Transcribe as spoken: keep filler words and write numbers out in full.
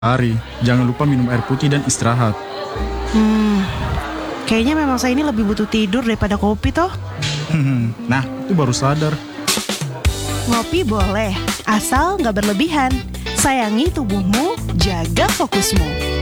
hari. Jangan lupa minum air putih dan istirahat. Hmm, kayaknya memang saya ini lebih butuh tidur daripada kopi toh. Nah, itu baru sadar. Ngopi boleh, asal nggak berlebihan. Sayangi tubuhmu, jaga fokusmu.